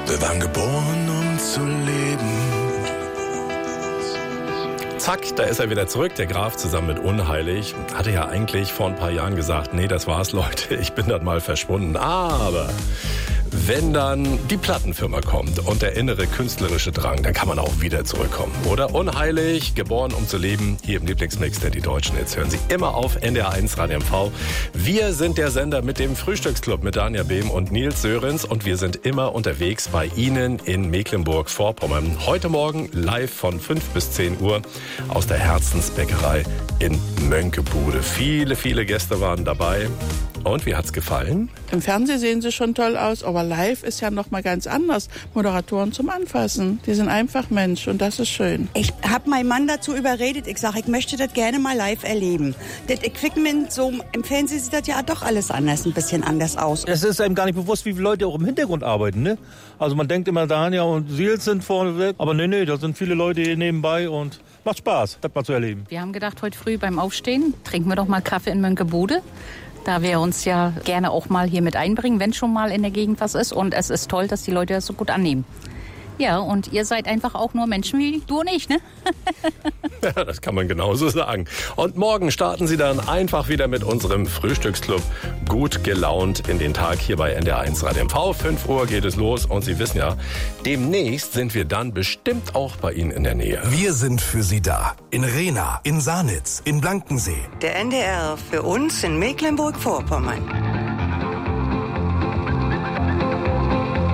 Wir waren geboren, um zu leben. Zack, da ist er wieder zurück, der Graf zusammen mit Unheilig. Hatte ja eigentlich vor ein paar Jahren gesagt, nee, das war's, Leute, ich bin dann mal verschwunden. Aber wenn dann die Plattenfirma kommt und der innere künstlerische Drang, dann kann man auch wieder zurückkommen. Oder Unheilig, geboren um zu leben, hier im Lieblingsmix der Die Deutschen. Jetzt hören Sie immer auf NDR1 Radio MV. Wir sind der Sender mit dem Frühstücksclub mit Danja Behm und Nils Sörensen und wir sind immer unterwegs bei Ihnen in Mecklenburg-Vorpommern. Heute Morgen live von 5 bis 10 Uhr aus der Herzensbäckerei in Mönckebude. Viele, viele Gäste waren dabei. Und wie hat's gefallen? Im Fernsehen sehen sie schon toll aus, aber live ist ja noch mal ganz anders. Moderatoren zum Anfassen, die sind einfach Mensch und das ist schön. Ich habe meinen Mann dazu überredet, ich sage, ich möchte das gerne mal live erleben. Das Equipment, so im Fernsehen sieht das ja doch alles anders, ein bisschen anders aus. Es ist einem gar nicht bewusst, wie viele Leute auch im Hintergrund arbeiten, ne? Also man denkt immer, Danja und Sils sind vorne weg, aber nee, da sind viele Leute hier nebenbei und macht Spaß, das mal zu erleben. Wir haben gedacht, heute früh beim Aufstehen trinken wir doch mal Kaffee in Mönckebude. Da wir uns ja gerne auch mal hier mit einbringen, wenn schon mal in der Gegend was ist. Und es ist toll, dass die Leute das so gut annehmen. Ja, und ihr seid einfach auch nur Menschen wie du und ich, ne? Ja, das kann man genauso sagen. Und morgen starten Sie dann einfach wieder mit unserem Frühstücksclub gut gelaunt in den Tag hier bei NDR1 Radio MV. 5 Uhr geht es los und Sie wissen ja, demnächst sind wir dann bestimmt auch bei Ihnen in der Nähe. Wir sind für Sie da. In Rehna, in Sanitz, in Blankensee. Der NDR für uns in Mecklenburg-Vorpommern.